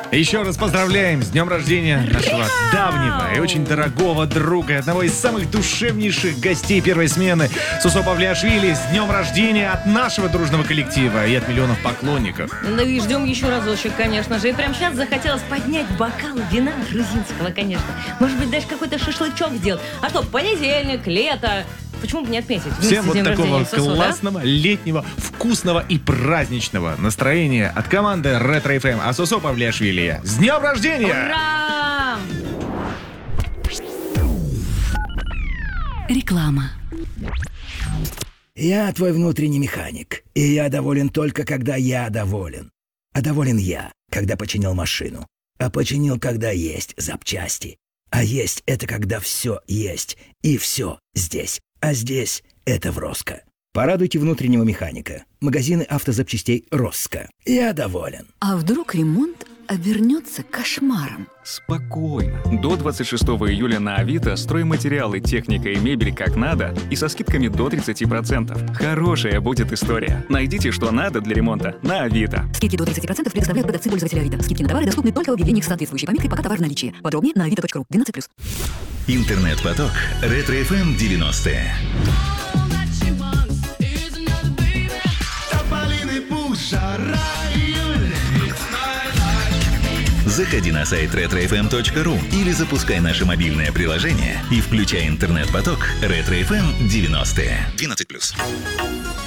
Еще раз поздравляем с днем рождения нашего давнего и очень дорогого друга, одного из самых душевнейших гостей первой смены, Сусо Павлиашвили. С днем рождения от нашего дружного коллектива и от миллионов поклонников. Ну и ждем еще разочек, конечно же. И прямо сейчас захотелось поднять бокал вина грузинского, конечно. Может быть, даже какой-то шашлычок сделать. А что, понедельник, лето. Почему бы не отметить? Всем вот такого Сусо, классного, летнего, вкусного и праздничного настроения от команды Ретро ФМ. А Сусо Павлиашвили. С днем рождения! Ура! Реклама. Я твой внутренний механик, и я доволен только, когда я доволен. А доволен я, когда починил машину. А починил, когда есть запчасти. А есть — это когда все есть, и все здесь. А здесь — это в Роско. Порадуйте внутреннего механика. Магазины автозапчастей Роско. Я доволен. А вдруг ремонт обернется кошмаром? Спокойно. До 26 июля на Авито стройматериалы, техника и мебель как надо и со скидками до 30%. Хорошая будет история. Найдите, что надо для ремонта на Авито. Скидки до 30% предоставляют продавцы пользователя Авито. Скидки на товары доступны только в объявлениях с соответствующей пометкой «Пока товар в наличии». Подробнее на avito.ru. 12+. Интернет-поток Ретро-ФМ 90-е. Заходи на сайт retrofm.ru или запускай наше мобильное приложение и включай интернет-поток Ретро-ФМ 90-е. 12+.